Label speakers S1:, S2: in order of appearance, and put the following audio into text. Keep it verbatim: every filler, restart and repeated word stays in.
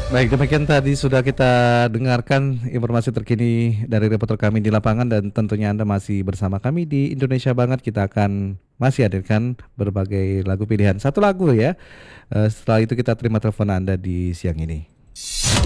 S1: Baik, demikian tadi sudah kita dengarkan informasi terkini dari reporter kami di lapangan dan tentunya Anda masih bersama kami di Indonesia Banget. Kita akan masih hadirkan berbagai lagu pilihan. Satu lagu ya. Eh, setelah itu kita terima telepon Anda di siang ini.